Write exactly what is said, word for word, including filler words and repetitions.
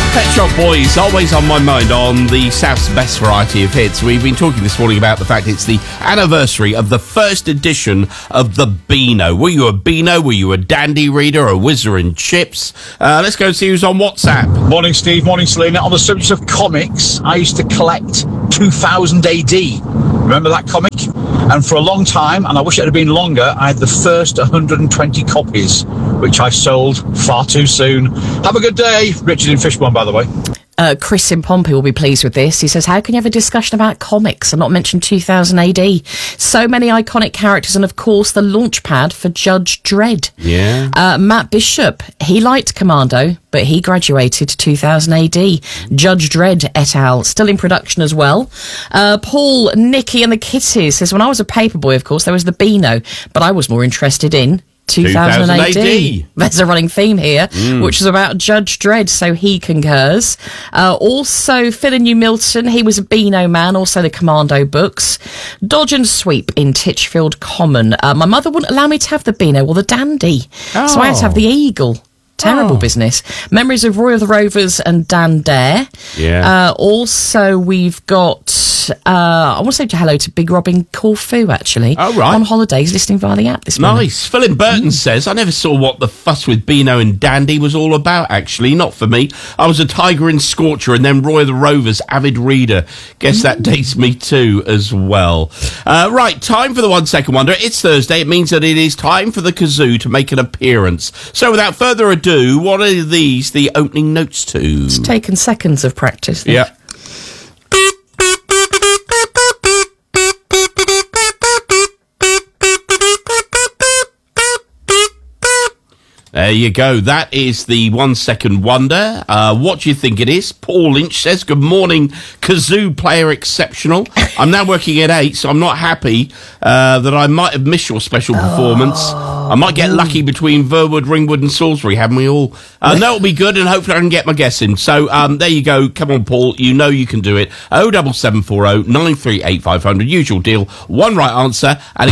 Pet Shop Boys, always on my mind on the South's best variety of hits. We've been talking this morning about the fact it's the anniversary of the first edition of the Beano. Were you a Beano? Were you a Dandy reader? A Whizzer and Chips? Uh, let's go and see who's on WhatsApp. Morning, Steve. Morning, Selena. On the subject of comics, I used to collect two thousand A D. Remember that comic? And for a long time, and I wish it had been longer, I had the first one hundred twenty copies, which I sold far too soon. Have a good day. Richard in Fishbourne, by the way. Uh, Chris in Pompey will be pleased with this. He says, how can you have a discussion about comics and not mention two thousand A D? So many iconic characters and, of course, the launch pad for Judge Dredd. Yeah. Uh, Matt Bishop, he liked Commando, but he graduated two thousand A D. Judge Dredd et al. Still in production as well. Uh, Paul, Nicky and the Kitties says, when I was a paperboy, of course, there was the Beano, but I was more interested in two thousand A D. There's a running theme here, mm. which is about Judge Dredd, so he concurs. Uh, also, Phil in New Milton, he was a Beano man, also the Commando books. Dodge and Sweep in Titchfield Common. Uh, my mother wouldn't allow me to have the Beano or the Dandy, oh. so I had to have the Eagle. Terrible oh. business. Memories of Roy of the Rovers and Dan Dare. Yeah. Uh, also, we've got, uh, I want to say hello to Big Robin Corfu, actually. Oh, right. On holidays, listening via the app this morning. Nice. Phil in Burton mm. says, I never saw what the fuss with Beano and Dandy was all about, actually. Not for me. I was a Tiger and Scorcher and then Roy of the Rovers avid reader. Guess mm. that dates me too as well. Uh, right, time for the one second wonder. It's Thursday. It means that it is time for the kazoo to make an appearance. So without further ado, what are these the opening notes to? It's taken seconds of practice. Yeah. There you go. That is the one second wonder. Uh, what do you think it is? Paul Lynch says, good morning, kazoo player exceptional. I'm now working at eight, so I'm not happy uh, that I might have missed your special performance. Oh, I might get lucky between Verwood, Ringwood and Salisbury, haven't we all? Uh, no, it'll be good, and hopefully I can get my guess in. So um, there you go. Come on, Paul. You know you can do it. oh seven seven four oh nine three eight five hundred. Usual deal. One right answer. And